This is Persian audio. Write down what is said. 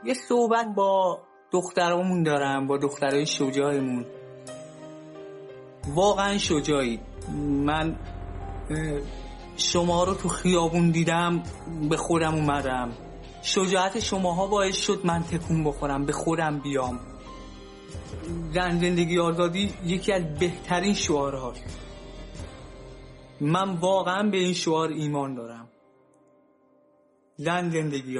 یه صحبت با دخترامون دارم، با دخترای شجاعمون. واقعا شجاعید. من شما رو تو خیابون دیدم، به خودم اومدم. شجاعت شماها باعث شد من تکون بخورم، به خودم بیام. زن زندگی آزادی یکی از بهترین شعارهاست. من واقعا به این شعار ایمان دارم. زن زندگی